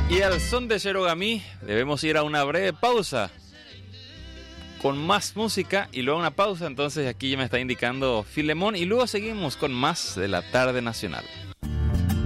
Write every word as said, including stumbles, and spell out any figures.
Y al son de Cherogami debemos ir a una breve pausa con más música y luego una pausa. Entonces aquí ya me está indicando Filemón y luego seguimos con más de la tarde nacional.